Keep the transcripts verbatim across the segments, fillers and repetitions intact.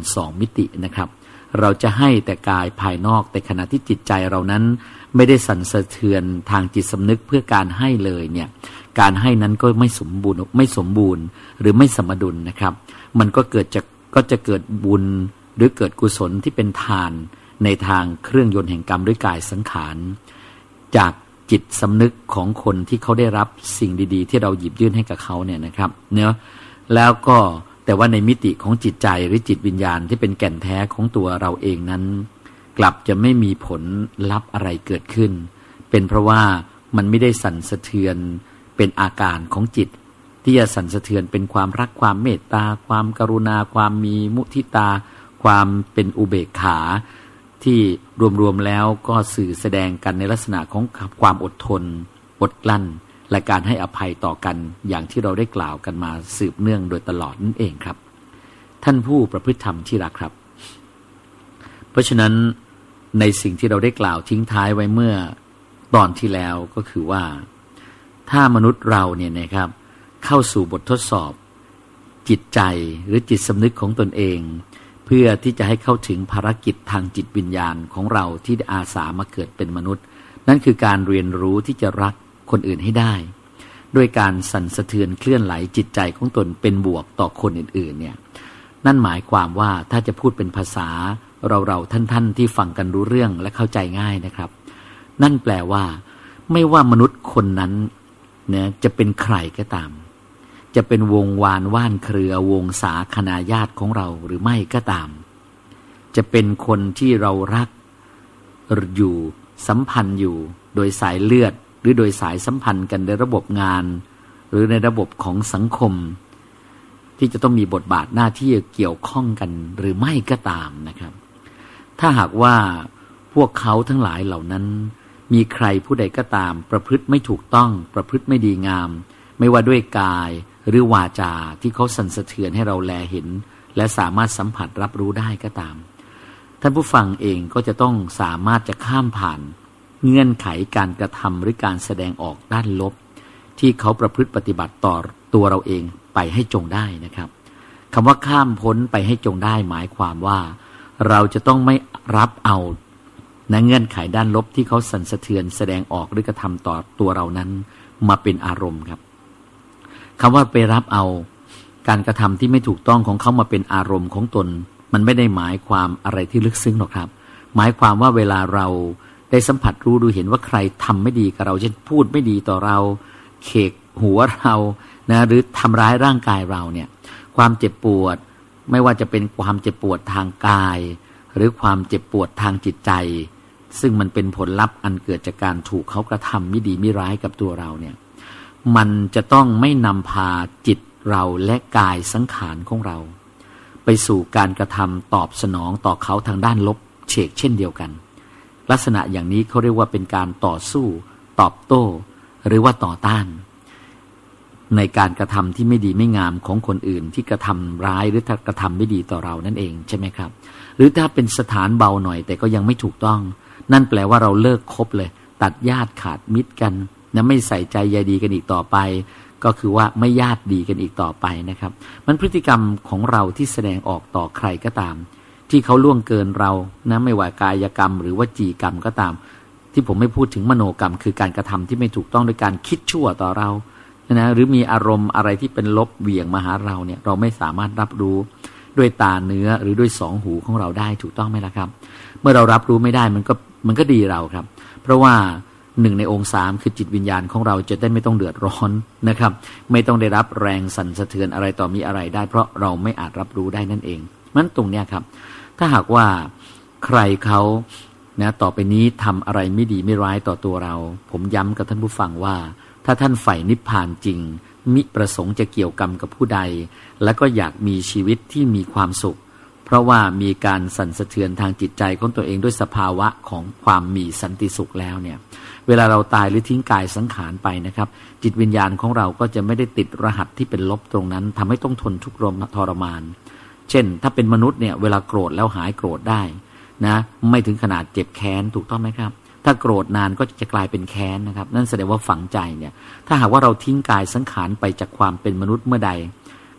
สองมิตินะครับเราจะให้แต่กายภายนอกแต่ขณะที่จิตใจเรานั้นไม่ได้สั่นสะเทือนทางจิตสำนึกเพื่อการให้เลยเนี่ยการให้นั้นก็ไม่สมบูรณ์ไม่สมบูรณ์หรือไม่สมดุลนะครับมันก็เกิดจะก็จะเกิดบุญหรือเกิดกุศลที่เป็นทานในทางเครื่องยนต์แห่งกรรมด้วยกายสังขารจากจิตสำนึกของคนที่เขาได้รับสิ่งดีๆที่เราหยิบยื่นให้กับเขาเนี่ยนะครับเนาะแล้วก็แต่ว่าในมิติของจิตใจหรือจิตวิญญาณที่เป็นแก่นแท้ของตัวเราเองนั้นกลับจะไม่มีผลลัพธ์อะไรเกิดขึ้นเป็นเพราะว่ามันไม่ได้สั่นสะเทือนเป็นอาการของจิตที่จะสั่นสะเทือนเป็นความรักความเมตตาความกรุณาความมีมุทิตาความเป็นอุเบกขาที่รวมๆแล้วก็สื่อแสดงกันในลักษณะของความอดทนอดกลั้นและการให้อภัยต่อกันอย่างที่เราได้กล่าวกันมาสืบเนื่องโดยตลอดนั่นเองครับท่านผู้ประพฤติธรรมที่รักครับเพราะฉะนั้นในสิ่งที่เราได้กล่าวทิ้งท้ายไว้เมื่อตอนที่แล้วก็คือว่าถ้ามนุษย์เราเนี่ยนะครับเข้าสู่บททดสอบจิตใจหรือจิตสำนึกของตนเองเพื่อที่จะให้เข้าถึงภารกิจทางจิตวิญญาณของเราที่อาสามาเกิดเป็นมนุษย์นั่นคือการเรียนรู้ที่จะรักคนอื่นให้ได้ด้วยการสั่นสะเทือนเคลื่อนไหลจิตใจของตนเป็นบวกต่อคนอื่นๆเนี่ยนั่นหมายความว่าถ้าจะพูดเป็นภาษาเราๆท่านๆที่ฟังกันรู้เรื่องและเข้าใจง่ายนะครับนั่นแปลว่าไม่ว่ามนุษย์คนนั้นเนี่ยจะเป็นใครก็ตามจะเป็นวงวานว่านเครือวงศาคณาญาติของเราหรือไม่ก็ตามจะเป็นคนที่เรารักอยู่สัมพันธ์อยู่โดยสายเลือดหรือโดยสายสัมพันธ์กันในระบบงานหรือในระบบของสังคมที่จะต้องมีบทบาทหน้าที่เกี่ยวข้องกันหรือไม่ก็ตามนะครับถ้าหากว่าพวกเขาทั้งหลายเหล่านั้นมีใครผู้ใดก็ตามประพฤติไม่ถูกต้องประพฤติไม่ดีงามไม่ว่าด้วยกายหรือวาจาที่เขาสั่นสะเทือนให้เราแลเห็นและสามารถสัมผัสรับรู้ได้ก็ตามท่านผู้ฟังเองก็จะต้องสามารถจะข้ามผ่านเงื่อนไขการกระทำหรือการแสดงออกด้านลบที่เขาประพฤติปฏิบัติต่อตัวเราเองไปให้จงได้นะครับคำว่าข้ามพ้นไปให้จงได้หมายความว่าเราจะต้องไม่รับเอาในเงื่อนไขด้านลบที่เขาสั่นสะเทือนแสดงออกหรือกระทำต่อตัวเรานั้นมาเป็นอารมณ์ครับคำว่าไปรับเอาการกระทำที่ไม่ถูกต้องของเขามาเป็นอารมณ์ของตนมันไม่ได้หมายความอะไรที่ลึกซึ้งหรอกครับหมายความว่าเวลาเราได้สัมผัสรู้ดูเห็นว่าใครทำไม่ดีกับเราเช่นพูดไม่ดีต่อเราเขกหัวเรานะหรือทำร้ายร่างกายเราเนี่ยความเจ็บปวดไม่ว่าจะเป็นความเจ็บปวดทางกายหรือความเจ็บปวดทางจิตใจซึ่งมันเป็นผลลัพธ์อันเกิดจากการถูกเขากระทำไม่ดีไม่ร้ายกับตัวเราเนี่ยมันจะต้องไม่นำพาจิตเราและกายสังขารของเราไปสู่การกระทำตอบสนองต่อเขาทางด้านลบเฉกเช่นเดียวกันลักษณะอย่างนี้เขาเรียกว่าเป็นการต่อสู้ตอบโต้หรือว่าต่อต้านในการกระทำที่ไม่ดีไม่งามของคนอื่นที่กระทำร้ายหรือกระทำไม่ดีต่อเรานั่นเองใช่ไหมครับหรือถ้าเป็นสถานเบาหน่อยแต่ก็ยังไม่ถูกต้องนั่นแปลว่าเราเลิกคบเลยตัดญาติขาดมิตรกันนะไม่ใส่ใจใยดีกันอีกต่อไปก็คือว่าไม่ญาติดีกันอีกต่อไปนะครับมันพฤติกรรมของเราที่แสดงออกต่อใครก็ตามที่เขาล่วงเกินเรานะไม่ว่ากายกรรมหรือวจีกรรมก็ตามที่ผมไม่พูดถึงมโนกรรมคือการกระทำที่ไม่ถูกต้องโดยการคิดชั่วต่อเรานะหรือมีอารมณ์อะไรที่เป็นลบเหวี่ยงมาหาเราเนี่ยเราไม่สามารถรับรู้ด้วยตาเนื้อหรือด้วยสองหูของเราได้ถูกต้องไหมล่ะครับเมื่อเรารับรู้ไม่ได้มันก็มันก็ดีเราครับเพราะว่าหนึ่งในองค์สามคือจิตวิญญาณของเราจะได้ไม่ต้องเดือดร้อนนะครับไม่ต้องได้รับแรงสั่นสะเทือนอะไรต่อมีอะไรได้เพราะเราไม่อาจรับรู้ได้นั่นเองมันตรงเนี้ยครับถ้าหากว่าใครเขานะต่อไปนี้ทำอะไรไม่ดีไม่ร้ายต่อตัวเราผมย้ำกับท่านผู้ฟังว่าถ้าท่านใฝ่นิพพานจริงมิประสงค์จะเกี่ยวกรรมกับผู้ใดและก็อยากมีชีวิตที่มีความสุขเพราะว่ามีการสั่นสะเทือนทางจิตใจของตัวเองด้วยสภาวะของความมีสันติสุขแล้วเนี่ยเวลาเราตายหรือทิ้งกายสังขารไปนะครับจิตวิญญาณของเราก็จะไม่ได้ติดรหัสที่เป็นลบตรงนั้นทำให้ต้องทนทุกข์ทรมานเช่นถ้าเป็นมนุษย์เนี่ยเวลาโกรธแล้วหายโกรธได้นะไม่ถึงขนาดเจ็บแค้นถูกต้องไหมครับถ้าโกรธนานก็จะกลายเป็นแค้นนะครับนั่นแสดงว่าฝังใจเนี่ยถ้าหากว่าเราทิ้งกายสังขารไปจากความเป็นมนุษย์เมื่อใด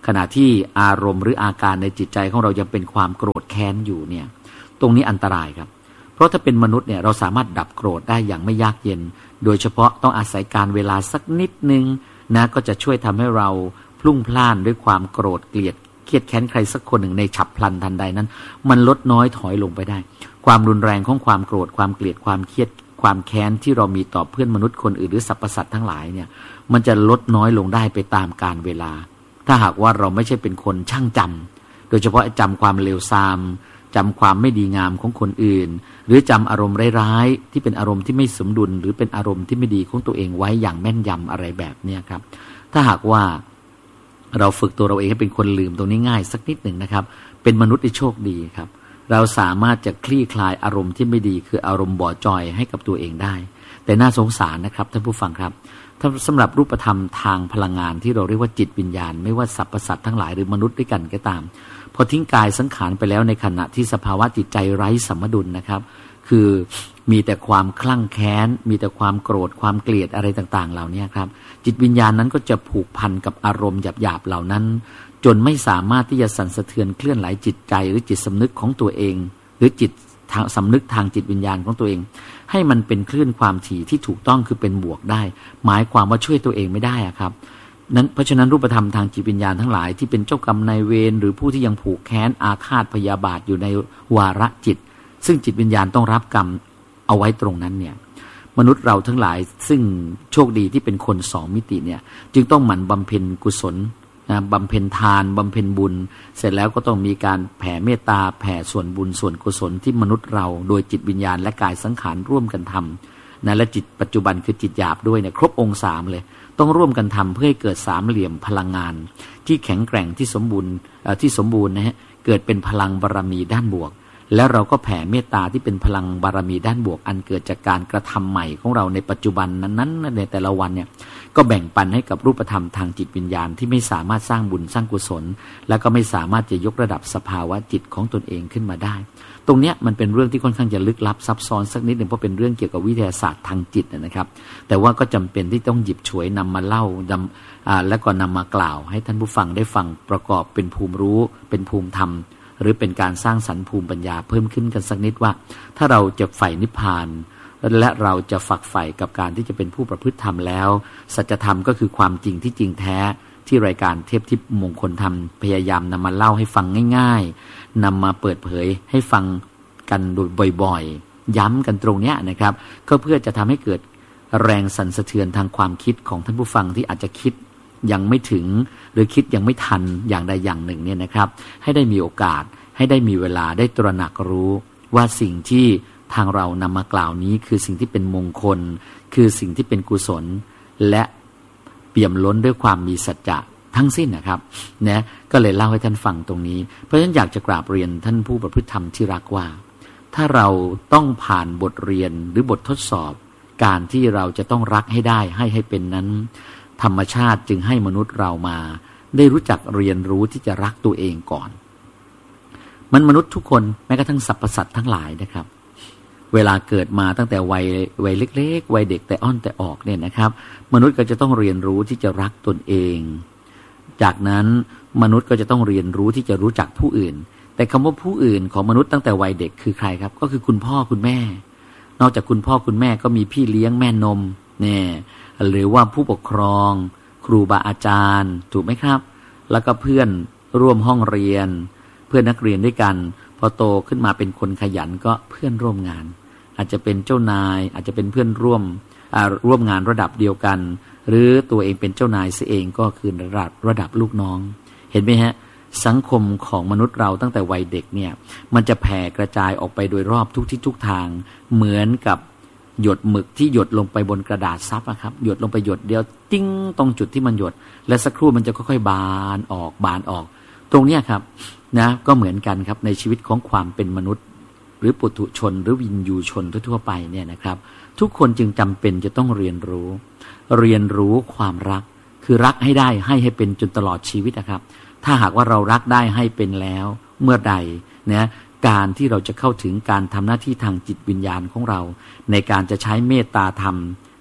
ขณะที่อารมณ์หรืออาการในจิตใจของเรายังเป็นความโกรธแค้นอยู่เนี่ยตรงนี้อันตรายครับเพราะถ้าเป็นมนุษย์เนี่ยเราสามารถดับโกรธได้อย่างไม่ยากเย็นโดยเฉพาะต้องอาศัยการเวลาสักนิดนึงนะก็จะช่วยทำให้เราพลุ่งพล่านด้วยความโกรธเกลียดเครียดแค้นใครสักคนหนึ่งในฉับพลันทันใดนั้นมันลดน้อยถอยลงไปได้ความรุนแรงของความโกรธความเกลียดความเครียดความแค้นที่เรามีต่อเพื่อนมนุษย์คนอื่นหรือสรรพสัตว์ทั้งหลายเนี่ยมันจะลดน้อยลงได้ไปตามกาลเวลาถ้าหากว่าเราไม่ใช่เป็นคนช่างจำโดยเฉพาะจำความเลวทรามจำความไม่ดีงามของคนอื่นหรือจำอารมณ์ร้ายๆที่เป็นอารมณ์ที่ไม่สมดุลหรือเป็นอารมณ์ที่ไม่ดีของตัวเองไว้อย่างแม่นยำอะไรแบบนี้ครับถ้าหากว่าเราฝึกตัวเราเองให้เป็นคนลืมตรงนี้ง่ายสักนิดหนึ่งนะครับเป็นมนุษย์ที่โชคดีครับเราสามารถจะคลี่คลายอารมณ์ที่ไม่ดีคืออารมณ์บ่อจอยให้กับตัวเองได้แต่น่าสงสารนะครับท่านผู้ฟังครับถ้าสำหรับรูปธรรมทางพลังงานที่เราเรียกว่าจิตวิญญาณไม่ว่าสรรพสัตว์ทั้งหลายหรือมนุษย์ด้วยกันก็ตามพอทิ้งกายสังขารไปแล้วในขณะที่สภาวะจิตใจไร้สมดุลนะครับคือมีแต่ความคลั่งแค้นมีแต่ความโกรธความเกลียดอะไรต่างๆเหล่านี้ครับจิตวิญญาณนั้นก็จะผูกพันกับอารมณ์หยาบๆเหล่านั้นจนไม่สามารถที่จะสั่นสะเทือนเคลื่อนไหวจิตใจหรือจิตสำนึกของตัวเองหรือจิตทางสำนึกทางจิตวิญญาณของตัวเองให้มันเป็นคลื่นความถี่ที่ถูกต้องคือเป็นบวกได้หมายความว่าช่วยตัวเองไม่ได้อะครับนั้นเพราะฉะนั้นรูปธรรมทางจิตวิญญาณทั้งหลายที่เป็นเจ้ากรรมนายเวรหรือผู้ที่ยังผูกแค้นอาฆาตพยาบาทอยู่ในวาระจิตซึ่งจิตวิญญาณต้องรับกรรมเอาไว้ตรงนั้นเนี่ยมนุษย์เราทั้งหลายซึ่งโชคดีที่เป็นคนสองมิติเนี่ยจึงต้องหมั่นบำเพ็ญกุศลนะบำเพ็ญทานบำเพ็ญบุญเสร็จแล้วก็ต้องมีการแผ่เมตตาแผ่ส่วนบุญส่วนกุศลที่มนุษย์เราโดยจิตวิญญาณและกายสังขารร่วมกันทำนะและจิตปัจจุบันคือจิตหยาบด้วยเนี่ยครบองค์สามเลยต้องร่วมกันทำเพื่อให้เกิดสามเหลี่ยมพลังงานที่แข็งแกร่งที่สมบูรณ์ที่สมบูรณ์นะฮะเกิดเป็นพลังบารมีด้านบวกแล้วเราก็แผ่เมตตาที่เป็นพลังบารมีด้านบวกอันเกิดจากการกระทำใหม่ของเราในปัจจุบันนั้นๆในแต่ละวันเนี่ยก็แบ่งปันให้กับรูปธรรมทางจิตวิญญาณที่ไม่สามารถสร้างบุญสร้างกุศลและก็ไม่สามารถจะยกระดับสภาวะจิตของตนเองขึ้นมาได้ตรงเนี้ยมันเป็นเรื่องที่ค่อนข้างจะลึกลับซับซ้อนสักนิดหนึ่งเพราะเป็นเรื่องเกี่ยวกับวิทยาศาสตร์ทางจิตนะครับแต่ว่าก็จำเป็นที่ต้องหยิบฉวยนำมาเล่านำและก็นำมากล่าวให้ท่านผู้ฟังได้ฟังประกอบเป็นภูมิรู้เป็นภูมิธรรมหรือเป็นการสร้างสรรค์ภูมิปัญญาเพิ่มขึ้นกันสักนิดว่าถ้าเราจะใฝ่นิพพานและเราจะฝักใฝ่กับการที่จะเป็นผู้ประพฤติธรรมแล้วสัจธรรมก็คือความจริงที่จริงแท้ที่รายการเทพทิพย์มงคลธรรมพยายามนำมาเล่าให้ฟังง่ายๆนำมาเปิดเผยให้ฟังกันโดยบ่อยๆย้ำกันตรงเนี้ยนะครับก็เพื่อจะทำให้เกิดแรงสั่นสะเทือนทางความคิดของท่านผู้ฟังที่อาจจะคิดยังไม่ถึงหรือคิดยังไม่ทันอย่างใดอย่างหนึ่งเนี่ยนะครับให้ได้มีโอกาสให้ได้มีเวลาได้ตระหนักรู้ว่าสิ่งที่ทางเรานำมากล่าวนี้คือสิ่งที่เป็นมงคลคือสิ่งที่เป็นกุศลและเปี่ยมล้นด้วยความมีสัจจะทั้งสิ้นนะครับนะก็เลยเล่าให้ท่านฟังตรงนี้เพราะฉะนั้นอยากจะกราบเรียนท่านผู้ประพฤติธรรมที่รักว่าถ้าเราต้องผ่านบทเรียนหรือบททดสอบการที่เราจะต้องรักให้ได้ให้ให้เป็นนั้นธรรมชาติจึงให้มนุษย์เรามาได้รู้จักเรียนรู้ที่จะรักตัวเองก่อนมันมนุษย์ทุกคนแม้กระทั่งสรรพสัตว์ทั้งหลายนะครับเวลาเกิดมาตั้งแต่วัยวัยเล็กๆวัยเด็กแต่อ้อนแต่ออกเนี่ยนะครับมนุษย์ก็จะต้องเรียนรู้ที่จะรักตนเองจากนั้นมนุษย์ก็จะต้องเรียนรู้ที่จะรู้จักผู้อื่นแต่คำว่าผู้อื่นของมนุษย์ตั้งแต่วัยเด็กคือใครครับก็คือคุณพ่อคุณแม่นอกจากคุณพ่อคุณแม่ก็มีพี่เลี้ยงแม่นมเนี่ยหรือว่าผู้ปกครองครูบาอาจารย์ถูกไหมครับแล้วก็เพื่อนร่วมห้องเรียนเพื่อนนักเรียนด้วยกันพอโตขึ้นมาเป็นคนขยันก็เพื่อนร่วมงานอาจจะเป็นเจ้านายอาจจะเป็นเพื่อนร่วมร่วมงานระดับเดียวกันหรือตัวเองเป็นเจ้านายเสียเองก็คือระดับระดับลูกน้องเห็นไหมฮะสังคมของมนุษย์เราตั้งแต่วัยเด็กเนี่ยมันจะแผ่กระจายออกไปโดยรอบทุกทิศทุกทางเหมือนกับหยดหมึกที่หยดลงไปบนกระดาษซับนะครับหยดลงไปหยดเดียวติ้งตรงจุดที่มันหยดและสักครู่มันจะค่อยๆบานออกบานออกตรงเนี้ยครับนะก็เหมือนกันครับในชีวิตของความเป็นมนุษย์หรือปุถุชนหรือวินยูชนทั่วๆไปเนี่ยนะครับทุกคนจึงจำเป็นจะต้องเรียนรู้เรียนรู้ความรักคือรักให้ได้ให้ให้เป็นจนตลอดชีวิตนะครับถ้าหากว่าเรารักได้ให้เป็นแล้วเมื่อใดนะการที่เราจะเข้าถึงการทำหน้าที่ทางจิตวิญญาณของเราในการจะใช้เมตตาธรรม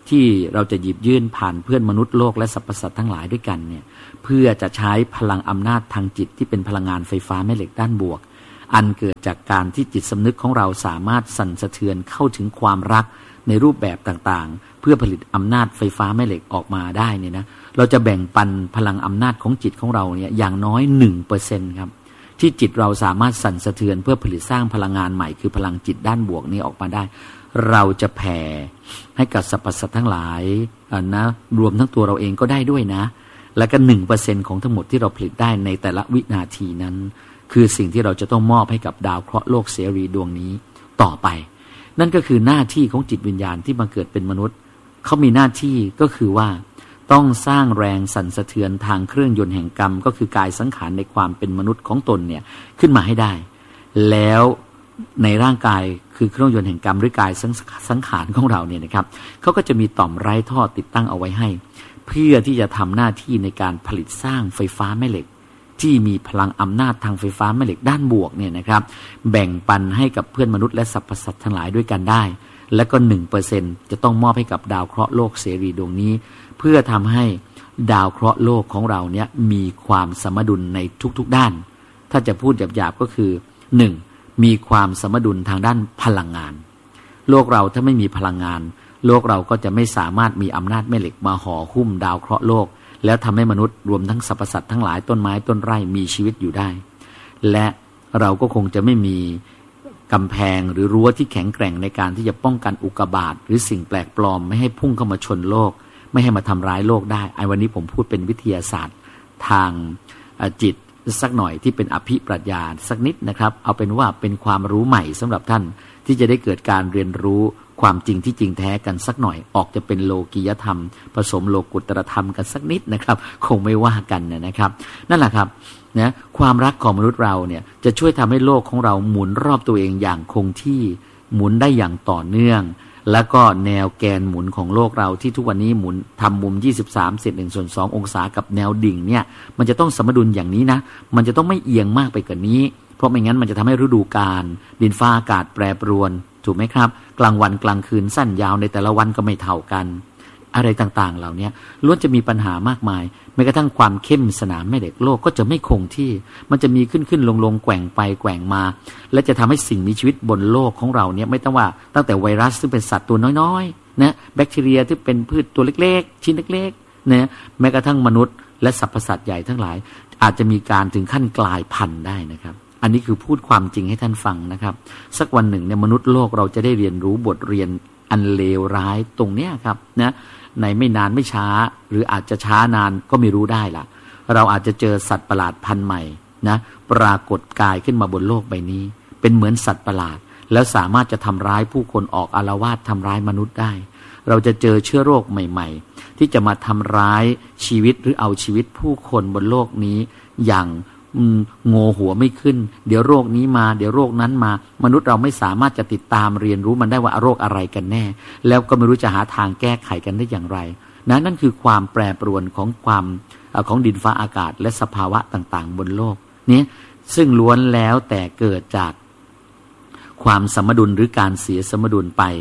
ที่เราจะหยิบยื่นผ่านเพื่อนมนุษย์โลกและสรรพสัตว์ทั้งหลายด้วยกันเนี่ยเพื่อจะใช้พลังอำนาจทางจิตที่เป็นพลังงานไฟฟ้าแม่เหล็กด้านบวกอันเกิดจากการที่จิตสำนึกของเราสามารถสั่นสะเทือนเข้าถึงความรักในรูปแบบต่างๆเพื่อผลิตอำนาจไฟฟ้าแม่เหล็กออกมาได้เนี่ยนะเราจะแบ่งปันพลังอำนาจของจิตของเราเนี่ยอย่างน้อย หนึ่งเปอร์เซ็นต์ ครับที่จิตเราสามารถสั่นสะเทือนเพื่อผลิตสร้างพลังงานใหม่คือพลังจิตด้านบวกนี้ออกมาได้เราจะแผ่ให้กับสรรพสัตว์ทั้งหลายนะรวมทั้งตัวเราเองก็ได้ด้วยนะแล้วก็ หนึ่งเปอร์เซ็นต์ ของทั้งหมดที่เราผลิตได้ในแต่ละวินาทีนั้นคือสิ่งที่เราจะต้องมอบให้กับดาวเคราะห์โลกเสรีดวงนี้ต่อไปนั่นก็คือหน้าที่ของจิตวิญญาณที่มาเกิดเป็นมนุษย์เขามีหน้าที่ก็คือว่าต้องสร้างแรงสั่นสะเทือนทางเครื่องยนต์แห่งกรรมก็คือกายสังขารในความเป็นมนุษย์ของตนเนี่ยขึ้นมาให้ได้แล้วในร่างกายคือเครื่องยนต์แห่งกรรมหรือกายสังขารของเราเนี่ยนะครับเขาก็จะมีต่อมไร้ท่อติดตั้งเอาไว้ให้เพื่อที่จะทำหน้าที่ในการผลิตสร้างไฟฟ้าแม่เหล็กที่มีพลังอำนาจทางไฟฟ้าแม่เหล็กด้านบวกเนี่ยนะครับแบ่งปันให้กับเพื่อนมนุษย์และสรรพสัตว์ทั้งหลายด้วยกันได้และก็ หนึ่งเปอร์เซ็นต์ จะต้องมอบให้กับดาวเคราะห์โลกเสรีดวงนี้เพื่อทำให้ดาวเคราะห์โลกของเราเนี่ยมีความสมดุลในทุกๆด้านถ้าจะพูดหยาบๆก็คือ หนึ่ง มีความสมดุลทางด้านพลังงานโลกเราถ้าไม่มีพลังงานโลกเราก็จะไม่สามารถมีอำนาจแม่เหล็กมาห่อหุ้มดาวเคราะห์โลกแล้วทำให้มนุษย์รวมทั้งสรรพสัตว์ทั้งหลายต้นไม้ต้นไร่มีชีวิตอยู่ได้และเราก็คงจะไม่มีกำแพงหรือรั้วที่แข็งแกร่งในการที่จะป้องกันอุกกาบาตหรือสิ่งแปลกปลอมไม่ให้พุ่งเข้ามาชนโลกไม่ให้มาทำร้ายโลกได้ไอ้วันนี้ผมพูดเป็นวิทยาศาสตร์ทางจิตสักหน่อยที่เป็นอภิปรัชญาสักนิดนะครับเอาเป็นว่าเป็นความรู้ใหม่สำหรับท่านที่จะได้เกิดการเรียนรู้ความจริงที่จริงแท้กันสักหน่อยออกจะเป็นโลกียธรรมผสมโลกุตตรธรรมกันสักนิดนะครับคงไม่ว่ากันนะครับนั่นแหละครับนะความรักของมนุษย์เราเนี่ยจะช่วยทำให้โลกของเราหมุนรอบตัวเองอย่างคงที่หมุนได้อย่างต่อเนื่องแล้วก็แนวแกนหมุนของโลกเราที่ทุกวันนี้หมุนทำมุมยี่สิบสามเศษหนึ่งส่วนสององศากับแนวดิ่งเนี่ยมันจะต้องสมดุลอย่างนี้นะมันจะต้องไม่เอียงมากไปกว่านี้เพราะไม่งั้นมันจะทำให้ฤดูกาลดินฟ้าอากาศแปรปรวนถูกไหมครับกลางวันกลางคืนสั้นยาวในแต่ละวันก็ไม่เท่ากันอะไรต่างๆเหล่านี้ล้วนจะมีปัญหามากมายแม้กระทั่งความเข้มสนามแม่เหล็กโลกก็จะไม่คงที่มันจะมีขึ้นขึ้นลงลงแกว่งไปแกว่งมาและจะทำให้สิ่งมีชีวิตบนโลกของเราเนี่ยไม่ต้องว่าตั้งแต่ไวรัสซึ่งเป็นสัตว์ตัวน้อยๆนะแบคทีเรียที่เป็นพืชตัวเล็กๆชิ้นเล็กๆนะแม้กระทั่งมนุษย์และสรรพสัตว์ใหญ่ทั้งหลายอาจจะมีการถึงขั้นกลายพันธุ์ได้นะครับอันนี้คือพูดความจริงให้ท่านฟังนะครับสักวันหนึ่งเนี่ยมนุษย์โลกเราจะได้เรียนรู้บทเรียนอันเลวร้ายตรงเนี้ยครับนะในไม่นานไม่ช้าหรืออาจจะช้านานก็ไม่รู้ได้ล่ะเราอาจจะเจอสัตว์ประหลาดพันธุ์ใหม่นะปรากฏกายขึ้นมาบนโลกใบนี้เป็นเหมือนสัตว์ประหลาดแล้วสามารถจะทำร้ายผู้คนออกอาละวาดทำร้ายมนุษย์ได้เราจะเจอเชื้อโรคใหม่ๆที่จะมาทำร้ายชีวิตหรือเอาชีวิตผู้คนบนโลกนี้อย่างโง่หัวไม่ขึ้นเดี๋ยวโรคนี้มาเดี๋ยวโรคนั้นมามนุษย์เราไม่สามารถจะติดตามเรียนรู้มันได้ว่าโรคอะไรกันแน่แล้วก็ไม่รู้จะหาทางแก้ไขกันได้อย่างไรนะนั่นคือความแปรปรวนของความของดินฟ้าอากาศและสภาวะต่างๆบนโลกนี้ซึ่งล้วนแล้วแต่เกิดจากความสมดุลหรือการเสียสมดุลไป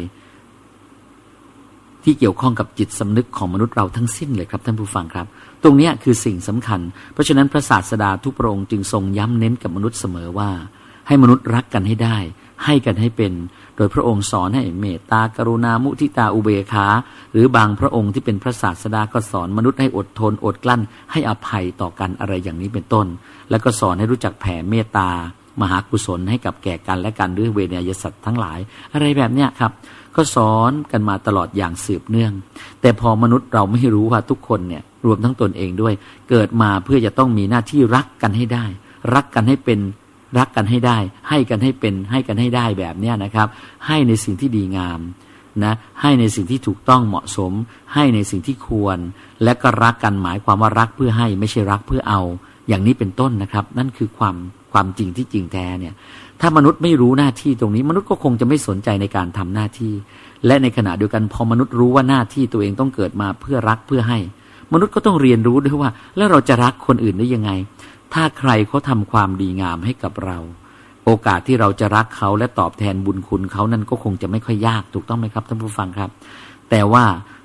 ที่เกี่ยวข้องกับจิตสำนึกของมนุษย์เราทั้งสิ้นเลยครับท่านผู้ฟังครับตรงนี้คือสิ่งสำคัญเพราะฉะนั้นพระศาสดาทุกพระองค์จึงทรงย้ำเน้นกับมนุษย์เสมอว่าให้มนุษย์รักกันให้ได้ให้กันให้เป็นโดยพระองค์สอนให้เมตตากรุณามุทิตาอุเบกขาหรือบางพระองค์ที่เป็นพระศาสดาก็สอนมนุษย์ให้อดทนอดกลั้นให้อภัยต่อกันอะไรอย่างนี้เป็นต้นแล้วก็สอนให้รู้จักแผ่เมตตามหากุศลให้กับแก่กันและกันด้วยเวไนยสัตว์ทั้งหลายอะไรแบบเนี้ยครับก็สอนกันมาตลอดอย่างสืบเนื่องแต่พอมนุษย์เราไม่รู้ว่าทุกคนเนี่ยรวมทั้งตนเองด้วยเกิดมาเพื่อจะต้องมีหน้าที่รักกันให้ได้รักกันให้เป็นรักกันให้ได้ให้กันให้เป็นให้กันให้ได้แบบเนี้ยนะครับให้ในสิ่งที่ดีงามนะให้ในสิ่งที่ถูกต้องเหมาะสมให้ในสิ่งที่ควรและก็รักกันหมายความว่ารักเพื่อให้ไม่ใช่รักเพื่อเอาอย่างนี้เป็นต้นนะครับนั่นคือความความจริงที่จริงแท้เนี่ยถ้ามนุษย์ไม่รู้หน้าที่ตรงนี้มนุษย์ก็คงจะไม่สนใจในการทำหน้าที่และในขณะเดียวกันพอมนุษย์รู้ว่าหน้าที่ตัวเองต้องเกิดมาเพื่อรักเพื่อให้มนุษย์ก็ต้องเรียนรู้ด้วยว่าแล้วเราจะรักคนอื่นได้ยังไงถ้าใครเขาทำความดีงามให้กับเราโอกาสที่เราจะรักเขาและตอบแทนบุญคุณเขานั้นก็คงจะไม่ค่อยยากถูกต้องไหมครับท่านผู้ฟังครับแต่ว่า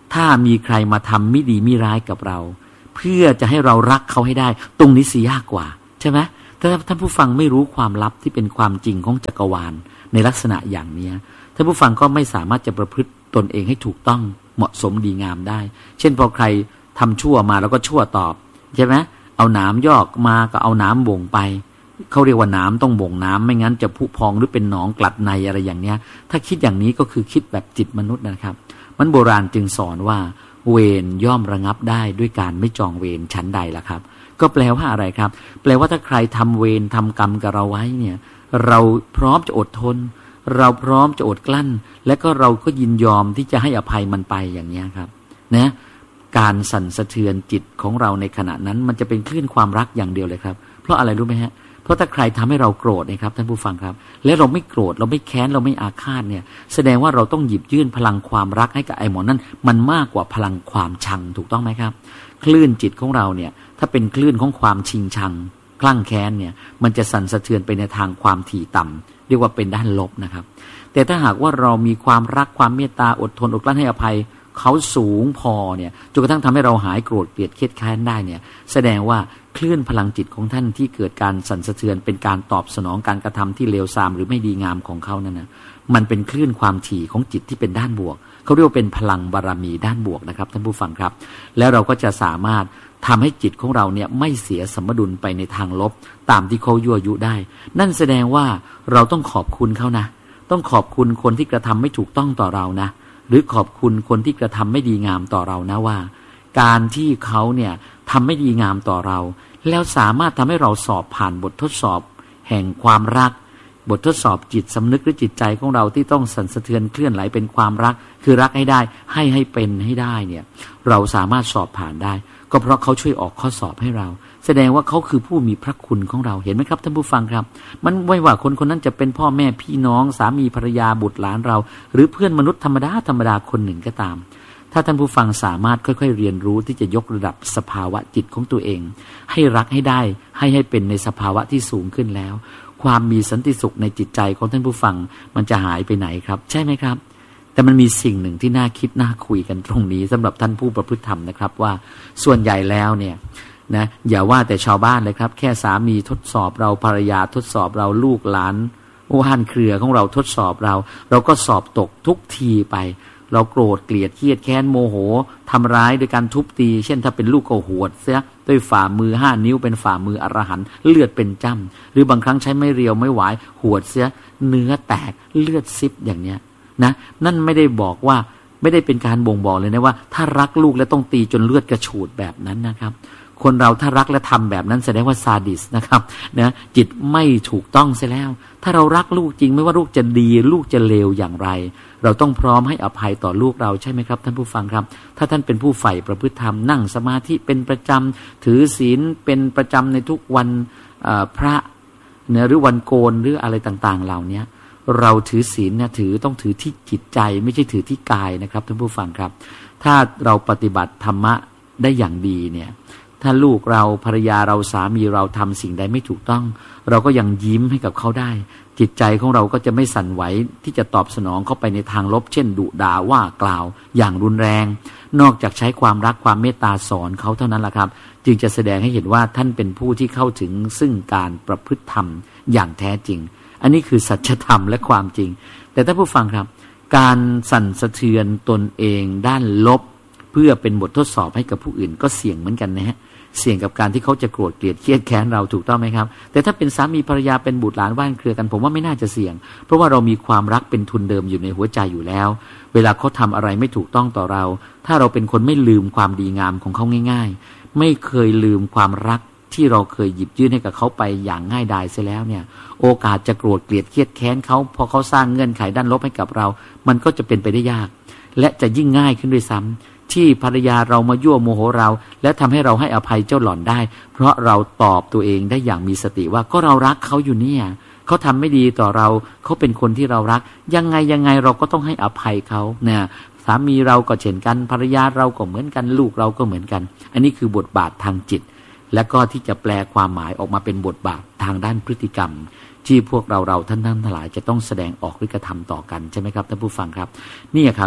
ถ้ามีใครมาทำไม่ดีไม่ร้ายกับเราเพื่อจะให้เรารักเขาให้ได้ตรงนี้สิยากกว่าใช่ไหมถ้าท่านผู้ฟังไม่รู้ความลับที่เป็นความจริงของจักรวาลในลักษณะอย่างนี้ท่านผู้ฟังก็ไม่สามารถจะประพฤติตนเองให้ถูกต้องเหมาะสมดีงามได้เช่นพอใครทำชั่วมาแล้วก็ชั่วตอบใช่ไหมเอาหนามยอกมาก็เอาน้ำบ่งไปเขาเรียกว่าน้ำต้องบ่งน้ำไม่งั้นจะผุพองหรือเป็นหนองกลัดในอะไรอย่างเนี้ยถ้าคิดอย่างนี้ก็คือคิดแบบจิตมนุษย์นะครับมันโบราณจึงสอนว่าเวรย่อมระงับได้ด้วยการไม่จองเวรชั้นใดล่ะครับก็แปลว่าอะไรครับแปลว่าถ้าใครทำเวรทำกรรมกับเราไว้เนี่ยเราพร้อมจะอดทนเราพร้อมจะอดกลั้นและก็เราก็ยินยอมที่จะให้อภัยมันไปอย่างนี้ครับนะการสั่นสะเทือนจิตของเราในขณะนั้นมันจะเป็นคลื่นความรักอย่างเดียวเลยครับเพราะอะไรรู้ไหมฮะเพราะถ้าใครทำให้เราโกรธนะครับท่านผู้ฟังครับและเราไม่โกรธเราไม่แค้นเราไม่อาฆาตเนี่ยแสดงว่าเราต้องหยิบยื่นพลังความรักให้กับไอ้หมอนั่นมันมากกว่าพลังความชังถูกต้องไหมครับคลื่นจิตของเราเนี่ยถ้าเป็นคลื่นของความชิงชังคลั่งแค้นเนี่ยมันจะสั่นสะเทือนไปในทางความถี่ต่ำเรียกว่าเป็นด้านลบนะครับแต่ถ้าหากว่าเรามีความรักความเมตตาอดทนอดกลั้นให้อภัยเขาสูงพอเนี่ยจนกระทั่งทำให้เราหายโกรธเกลียดเครียดแค้นได้เนี่ยแสดงว่าคลื่นพลังจิตของท่านที่เกิดการสั่นสะเทือนเป็นการตอบสนองการกระทำที่เลวทรามหรือไม่ดีงามของเขานั่นนะมันเป็นคลื่นความถี่ของจิตที่เป็นด้านบวกเขาเรียกว่าเป็นพลังบารมีด้านบวกนะครับท่านผู้ฟังครับแล้วเราก็จะสามารถทำให้จิตของเราเนี่ยไม่เสียสมดุลไปในทางลบตามที่เขายั่วยุได้นั่นแสดงว่าเราต้องขอบคุณเขานะต้องขอบคุณคนที่กระทำไม่ถูกต้องต่อเรานะหรือขอบคุณคนที่กระทำไม่ดีงามต่อเรานะว่าการที่เขาเนี่ยทำไม่ดีงามต่อเราแล้วสามารถทำให้เราสอบผ่านบททดสอบแห่งความรักบททดสอบจิตสำนึกหรือจิตใจของเราที่ต้องสั่นสะเทือนเคลื่อนไหวเป็นความรักคือรักให้ได้ให้ให้เป็นให้ได้เนี่ยเราสามารถสอบผ่านได้ก็เพราะเขาช่วยออกข้อสอบให้เราแสดงว่าเขาคือผู้มีพระคุณของเราเห็นไหมครับท่านผู้ฟังครับมันไม่ว่าคนคนนั้นจะเป็นพ่อแม่พี่น้องสามีภรรยาบุตรหลานเราหรือเพื่อนมนุษย์ธรรมดาธรรมดาคนหนึ่งก็ตามถ้าท่านผู้ฟังสามารถค่อยๆเรียนรู้ที่จะยกระดับสภาวะจิตของตัวเองให้รักให้ได้ให้ให้เป็นในสภาวะที่สูงขึ้นแล้วความมีสันติสุขในจิตใจของท่านผู้ฟังมันจะหายไปไหนครับใช่ไหมครับแต่มันมีสิ่งหนึ่งที่น่าคิดน่าคุยกันตรงนี้สำหรับท่านผู้ประพฤติธรรมนะครับว่าส่วนใหญ่แล้วเนี่ยนะอย่าว่าแต่ชาวบ้านเลยครับแค่สามีทดสอบเราภรรยาทดสอบเราลูกหลานว่านเครือของเราทดสอบเราเราก็สอบตกทุกทีไปเราโกรธเกลียดเครียดแค้นโมโหทำร้ายโดยการทุบตีเช่นถ้าเป็นลูกก็หวดเสียด้วยฝ่ามือห้านิ้วเป็นฝ่ามืออรหันต์เลือดเป็นจ้ำหรือบางครั้งใช้ไม้เรียวไม้หวายหวดเสียเนื้อแตกเลือดซิบอย่างเนี้ยนะนั่นไม่ได้บอกว่าไม่ได้เป็นการบ่งบอกเลยนะว่าถ้ารักลูกแล้วต้องตีจนเลือดกระฉูดแบบนั้นนะครับคนเราถ้ารักและทำแบบนั้นแสดงว่าซาดิสนะครับนะจิตไม่ถูกต้องเสียแล้วถ้าเรารักลูกจริงไม่ว่าลูกจะดีลูกจะเลวอย่างไรเราต้องพร้อมให้อภัยต่อลูกเราใช่ไหมครับท่านผู้ฟังครับถ้าท่านเป็นผู้ใฝ่ประพฤติธรรมนั่งสมาธิเป็นประจำถือศีลเป็นประจำในทุกวันพระเนี่ยหรือวันโกนหรืออะไรต่างๆเหล่านี้เราถือศีลเนี่ยถือต้องถือที่จิตใจไม่ใช่ถือที่กายนะครับท่านผู้ฟังครับถ้าเราปฏิบัติธรรมะได้อย่างดีเนี่ยถ้าลูกเราภรรยาเราสามีเราทำสิ่งใดไม่ถูกต้องเราก็ยังยิ้มให้กับเขาได้จิตใจของเราก็จะไม่สั่นไหวที่จะตอบสนองเข้าไปในทางลบเช่นดุด่าว่ากล่าวอย่างรุนแรงนอกจากใช้ความรักความเมตตาสอนเขาเท่านั้นแหละครับจึงจะแสดงให้เห็นว่าท่านเป็นผู้ที่เข้าถึงซึ่งการประพฤติธรรมอย่างแท้จริงอันนี้คือสัจธรรมและความจริงแต่ท่านผู้ฟังครับการสั่นสะเทือนตนเองด้านลบเพื่อเป็นบททดสอบให้กับผู้อื่นก็เสี่ยงเหมือนกันนะฮะเสี่ยงกับการที่เขาจะโกรธเกลียดเครียดแค้นเราถูกต้องไหมครับแต่ถ้าเป็นสามีภรรยาเป็นบุตรหลานว่านเครือกันผมว่าไม่น่าจะเสี่ยงเพราะว่าเรามีความรักเป็นทุนเดิมอยู่ในหัวใจอยู่แล้วเวลาเขาทำอะไรไม่ถูกต้องต่อเราถ้าเราเป็นคนไม่ลืมความดีงามของเขาง่ายๆไม่เคยลืมความรักที่เราเคยหยิบยื่นให้กับเขาไปอย่างง่ายดายเสียแล้วเนี่ยโอกาสจะโกรธเกลียดเครียดแค้นเขาพอเขาสร้างเงื่อนไขด้านลบให้กับเรามันก็จะเป็นไปได้ยากและจะยิ่งง่ายขึ้นด้วยซ้ำที่ภรรยาเรามายั่วโมโหเราและทำให้เราให้อภัยเจ้าหล่อนได้เพราะเราตอบตัวเองได้อย่างมีสติว่าก็เรารักเขาอยู่เนี่ยเขาทำไม่ดีต่อเราเขาเป็นคนที่เรารักยังไงยังไงเราก็ต้องให้อภัยเขาเนี่ยสามีเราก็เช่นกันภรรยาเราก็เหมือนกันลูกเราก็เหมือนกันอันนี้คือบทบาททางจิตและก็ที่จะแปลความหมายออกมาเป็นบทบาททางด้านพฤติกรรมที่พวกเราเราท่านทั้งหลายจะต้องแสดงออกหรือกระทำต่อกันใช่ไหมครับท่านผู้ฟังครับนี่ครับ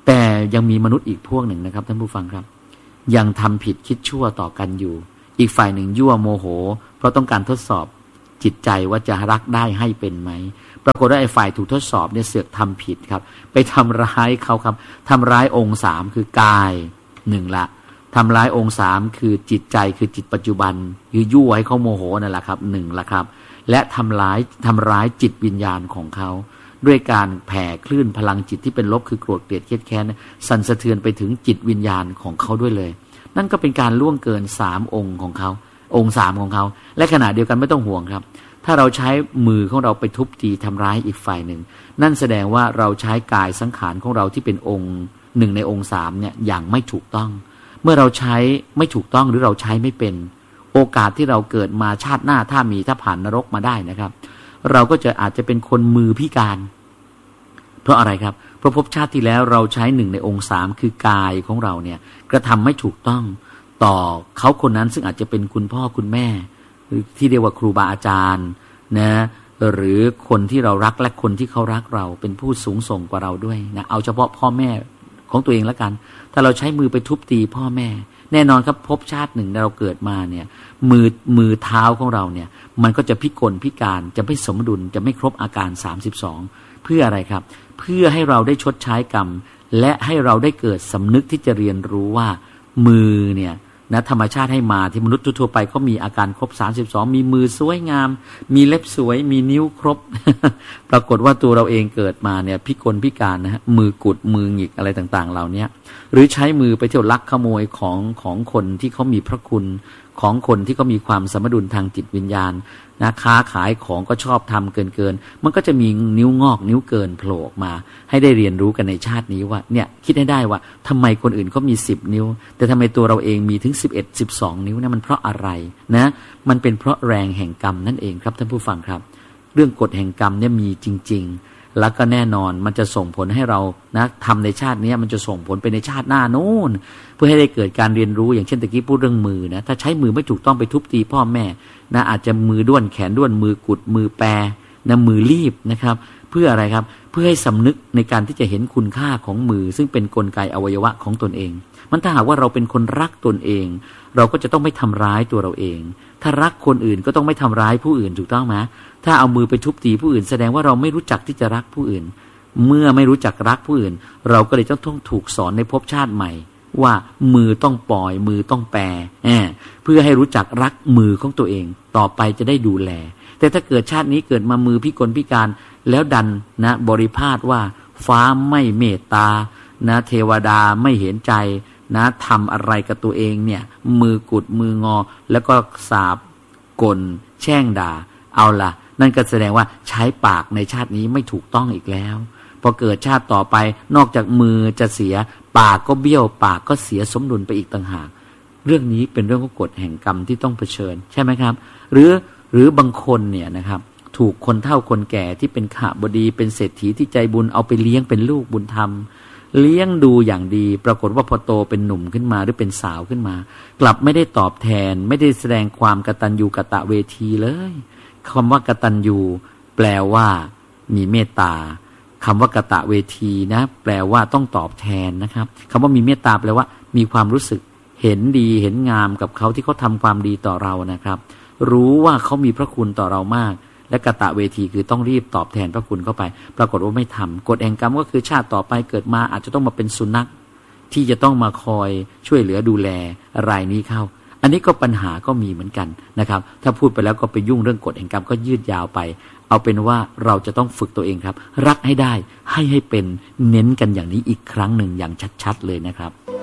แต่ยังมีมนุษย์อีกพวกหนึ่งนะครับท่านผู้ฟังครับยังทำผิดคิดชั่วต่อกันอยู่อีกฝ่ายหนึ่งยั่วโมโหเพราะต้องการทดสอบจิตใจว่าจะรักได้ให้เป็นไหมปรากฏว่าไอ้ฝ่ายถูกทดสอบเนี่ยเสือกทำผิดครับไปทำร้ายเขาครับทำร้ายองค์สามคือกายหนึ่งละทำร้ายองค์สามคือจิตใจคือจิตปัจจุบันคือยั่วให้เขาโมโหนั่นแหละครับหนึ่งละครับและทำร้ายทำร้ายจิตวิญญาณของเขาด้วยการแผ่คลื่นพลังจิตที่เป็นลบคือโกรธเกลียดเครียดแค้นสั่นสะเทือนไปถึงจิตวิญญาณของเขาด้วยเลยนั่นก็เป็นการล่วงเกินสามองค์ของเขาองค์สามของเขาและขณะเดียวกันไม่ต้องห่วงครับถ้าเราใช้มือของเราไปทุบตีทำร้ายอีกฝ่ายหนึ่งนั่นแสดงว่าเราใช้กายสังขารของเราที่เป็นองค์หนึ่งในองค์สามเนี่ยอย่างไม่ถูกต้องเมื่อเราใช้ไม่ถูกต้องหรือเราใช้ไม่เป็นโอกาสที่เราเกิดมาชาติหน้าถ้ามีถ้าผ่านนรกมาได้นะครับเราก็จะอาจจะเป็นคนมือพิการเพราะอะไรครับเพราะภพชาติที่แล้วเราใช้หนึ่งในองค์สามคือกายของเราเนี่ยกระทำไม่ถูกต้องต่อเขาคนนั้นซึ่งอาจจะเป็นคุณพ่อคุณแม่ที่เรียกว่าครูบาอาจารย์นะหรือคนที่เรารักและคนที่เขารักเราเป็นผู้สูงส่งกว่าเราด้วยนะเอาเฉพาะพ่อแม่ของตัวเองแล้วกันถ้าเราใช้มือไปทุบตีพ่อแม่แน่นอนครับภพชาติหนึ่งเราเกิดมาเนี่ยมือมือเท้าของเราเนี่ยมันก็จะพิกลพิการจะไม่สมดุลจะไม่ครบอาการสามสิบสองเพื่ออะไรครับเพื่อให้เราได้ชดใช้กรรมและให้เราได้เกิดสำนึกที่จะเรียนรู้ว่ามือเนี่ยนะธรรมชาติให้มาที่มนุษย์ทั่วไปเขามีอาการครบสามสิบสองมีมือสวยงามมีเล็บสวยมีนิ้วครบ ปรากฏว่าตัวเราเองเกิดมาเนี่ยพิกลพิการนะฮะมือกุดมือหงิกอะไรต่างๆเหล่านี้หรือใช้มือไปเที่ยวลักขโมยของของคนที่เขามีพระคุณของคนที่เขามีความสมดุลทางจิตวิญญาณนะค้าขายของก็ชอบทำเกินเกินมันก็จะมีนิ้วงอกนิ้วเกินโผล่ออกมาให้ได้เรียนรู้กันในชาตินี้ว่าเนี่ยคิดให้ได้ว่าทำไมคนอื่นเขามีสิบนิ้วแต่ทำไมตัวเราเองมีถึงสิบเอ็ด สิบสองนิ้วนะมันเพราะอะไรนะมันเป็นเพราะแรงแห่งกรรมนั่นเองครับท่านผู้ฟังครับเรื่องกฎแห่งกรรมเนี่ยมีจริงๆแล้วก็แน่นอนมันจะส่งผลให้เรานะทำในชาตินี้มันจะส่งผลไปในชาติหน้าโน้นเพื่อให้ได้เกิดการเรียนรู้อย่างเช่นตะกี้พูดเรื่องมือนะถ้าใช้มือไม่ถูกต้องไปทุบตีพ่อแม่นะอาจจะมือด้วนแขนด้วนมือกุดมือแปรนะมือรีบนะครับเพื่ออะไรครับเพื่อให้สำนึกในการที่จะเห็นคุณค่าของมือซึ่งเป็นกลไกอวัยวะของตนเองมันถ้าหากว่าเราเป็นคนรักตนเองเราก็จะต้องไม่ทำร้ายตัวเราเองถ้ารักคนอื่นก็ต้องไม่ทำร้ายผู้อื่นถูกต้องไหมถ้าเอามือไปทุบตีผู้อื่นแสดงว่าเราไม่รู้จักที่จะรักผู้อื่นเมื่อไม่รู้จักรักผู้อื่นเราก็เลยต้องถูกสอนในภพชาติใหม่ว่ามือต้องปล่อยมือต้องแปรเพื่อให้รู้จักรักมือของตัวเองต่อไปจะได้ดูแลแต่ถ้าเกิดชาตินี้เกิดมามือพิกลพิการแล้วดันนะบริพาทว่าฟ้าไม่เมตตานะเทวดาไม่เห็นใจนะทำอะไรกับตัวเองเนี่ยมือกุดมืองอแล้วก็สาบกลแช่งด่าเอาล่ะนั่นก็แสดงว่าใช้ปากในชาตินี้ไม่ถูกต้องอีกแล้วพอเกิดชาติต่อไปนอกจากมือจะเสียปากก็เบี้ยวปากก็เสียสมดุลไปอีกต่างหากเรื่องนี้เป็นเรื่องของกฎแห่งกรรมที่ต้องเผชิญใช่ไหมครับหรือหรือบางคนเนี่ยนะครับถูกคนเฒ่าคนแก่ที่เป็นข้าบดีเป็นเศรษฐีที่ใจบุญเอาไปเลี้ยงเป็นลูกบุญธรรมเลี้ยงดูอย่างดีปรากฏว่าพอโตเป็นหนุ่มขึ้นมาหรือเป็นสาวขึ้นมากลับไม่ได้ตอบแทนไม่ได้แสดงความกตัญญูกตเวทีเลยคำว่ากตัญญูแปลว่ามีเมตตาคำว่ากตเวทีนะแปลว่าต้องตอบแทนนะครับคำว่ามีเมตตาแปลว่ามีความรู้สึกเห็นดีเห็นงามกับเขาที่เขาทำความดีต่อเรานะครับรู้ว่าเขามีพระคุณต่อเรามากและกตเวทีคือต้องรีบตอบแทนพระคุณเข้าไปปรากฏว่าไม่ทำกฎแห่งกรรมก็คือชาติต่อไปเกิดมาอาจจะต้องมาเป็นสุนัขที่จะต้องมาคอยช่วยเหลือดูแลรายนี้เข้าอันนี้ก็ปัญหาก็มีเหมือนกันนะครับถ้าพูดไปแล้วก็ไปยุ่งเรื่องกฎแห่งกรรมก็ยืดยาวไปเอาเป็นว่าเราจะต้องฝึกตัวเองครับรักให้ได้ให้ให้เป็นเน้นกันอย่างนี้อีกครั้งหนึ่งอย่างชัดๆเลยนะครับ